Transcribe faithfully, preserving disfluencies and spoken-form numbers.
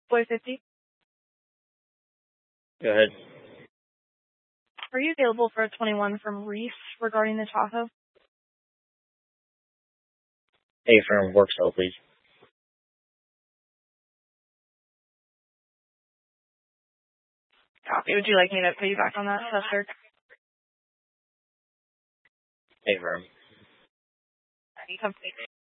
Boy fifty. Go ahead. Are you available for a twenty-one from Reese regarding the Tahoe? Hey, from work cell, please. Copy. Would you like me to pay you back on that, Chester? Hey, firm. Any company.